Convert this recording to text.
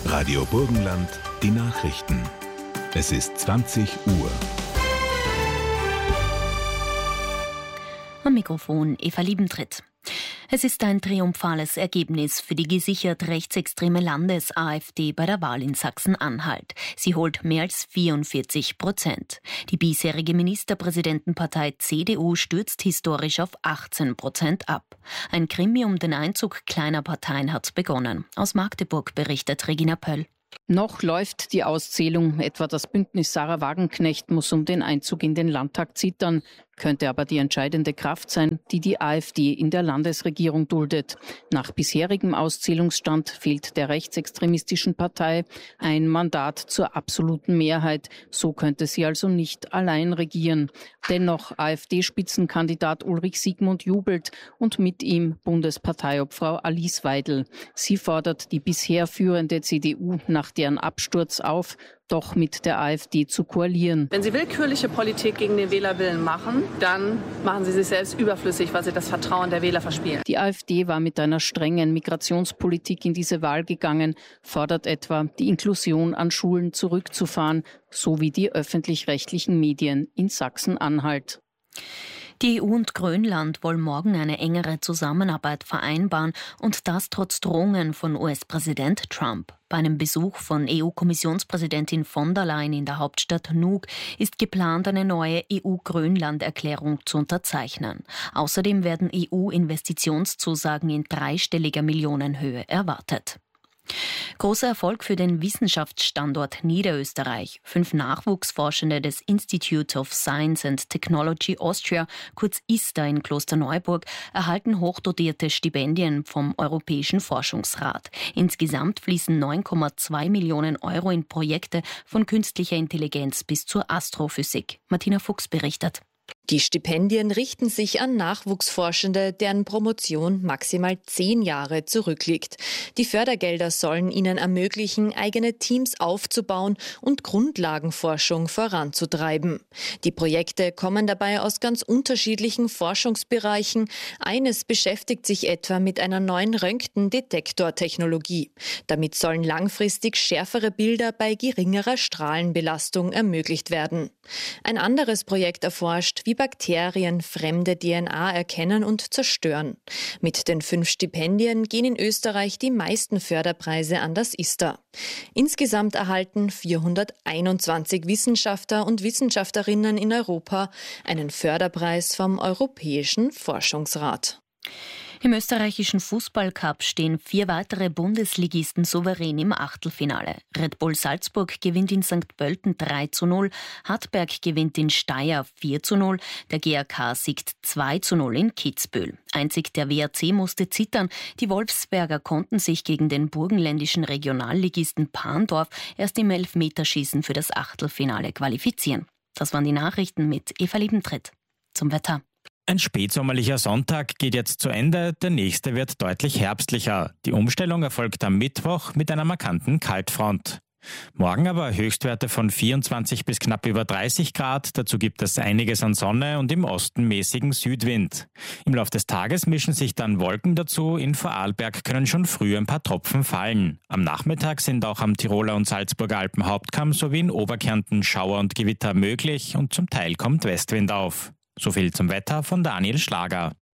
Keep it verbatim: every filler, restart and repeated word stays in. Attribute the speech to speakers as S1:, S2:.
S1: Radio Burgenland, die Nachrichten. Es ist zwanzig Uhr.
S2: Am Mikrofon Eva Liebentritt. Es ist ein triumphales Ergebnis für die gesichert rechtsextreme Landes-AfD bei der Wahl in Sachsen-Anhalt. Sie holt mehr als vierundvierzig Prozent. Die bisherige Ministerpräsidentenpartei C D U stürzt historisch auf achtzehn Prozent ab. Ein Krimi um den Einzug kleiner Parteien hat begonnen. Aus Magdeburg berichtet Regina Pöll.
S3: Noch läuft die Auszählung. Etwa das Bündnis Sarah Wagenknecht muss um den Einzug in den Landtag zittern. Könnte aber die entscheidende Kraft sein, die die AfD in der Landesregierung duldet. Nach bisherigem Auszählungsstand fehlt der rechtsextremistischen Partei ein Mandat zur absoluten Mehrheit. So könnte sie also nicht allein regieren. Dennoch AfD-Spitzenkandidat Ulrich Siegmund jubelt und mit ihm Bundesparteiobfrau Alice Weidel. Sie fordert die bisher führende C D U nach deren Absturz auf, doch mit der AfD zu koalieren.
S4: Wenn Sie willkürliche Politik gegen den Wählerwillen machen, dann machen Sie sich selbst überflüssig, weil Sie das Vertrauen der Wähler verspielen.
S3: Die AfD war mit einer strengen Migrationspolitik in diese Wahl gegangen, fordert etwa, die Inklusion an Schulen zurückzufahren, sowie die öffentlich-rechtlichen Medien in Sachsen-Anhalt.
S2: Die E U und Grönland wollen morgen eine engere Zusammenarbeit vereinbaren und das trotz Drohungen von U S-Präsident Trump. Bei einem Besuch von E U-Kommissionspräsidentin von der Leyen in der Hauptstadt Nuuk ist geplant, eine neue E U-Grönland-Erklärung zu unterzeichnen. Außerdem werden E U-Investitionszusagen in dreistelliger Millionenhöhe erwartet. Großer Erfolg für den Wissenschaftsstandort Niederösterreich. Fünf Nachwuchsforschende des Institute of Science and Technology Austria, kurz ISTA in Klosterneuburg, erhalten hochdotierte Stipendien vom Europäischen Forschungsrat. Insgesamt fließen neun Komma zwei Millionen Euro in Projekte von künstlicher Intelligenz bis zur Astrophysik. Martina Fuchs berichtet.
S5: Die Stipendien richten sich an Nachwuchsforschende, deren Promotion maximal zehn Jahre zurückliegt. Die Fördergelder sollen ihnen ermöglichen, eigene Teams aufzubauen und Grundlagenforschung voranzutreiben. Die Projekte kommen dabei aus ganz unterschiedlichen Forschungsbereichen. Eines beschäftigt sich etwa mit einer neuen Röntgendetektortechnologie. Damit sollen langfristig schärfere Bilder bei geringerer Strahlenbelastung ermöglicht werden. Ein anderes Projekt erforscht, wie Bakterien fremde D N A erkennen und zerstören. Mit den fünf Stipendien gehen in Österreich die meisten Förderpreise an das ISTA. Insgesamt erhalten vierhunderteinundzwanzig Wissenschaftler und Wissenschaftlerinnen in Europa einen Förderpreis vom Europäischen Forschungsrat.
S2: Im österreichischen Fußballcup stehen vier weitere Bundesligisten souverän im Achtelfinale. Red Bull Salzburg gewinnt in Sankt Pölten drei zu null, Hartberg gewinnt in Steyr vier zu null, der G A K siegt zwei zu null in Kitzbühel. Einzig der W A C musste zittern. Die Wolfsberger konnten sich gegen den burgenländischen Regionalligisten Parndorf erst im Elfmeterschießen für das Achtelfinale qualifizieren. Das waren die Nachrichten mit Eva Liebentritt. Zum Wetter.
S6: Ein spätsommerlicher Sonntag geht jetzt zu Ende, der nächste wird deutlich herbstlicher. Die Umstellung erfolgt am Mittwoch mit einer markanten Kaltfront. Morgen aber Höchstwerte von vierundzwanzig bis knapp über dreißig Grad, dazu gibt es einiges an Sonne und im Osten mäßigen Südwind. Im Laufe des Tages mischen sich dann Wolken dazu, in Vorarlberg können schon früh ein paar Tropfen fallen. Am Nachmittag sind auch am Tiroler und Salzburger Alpenhauptkamm sowie in Oberkärnten Schauer und Gewitter möglich und zum Teil kommt Westwind auf. So viel zum Wetter von Daniel Schlager.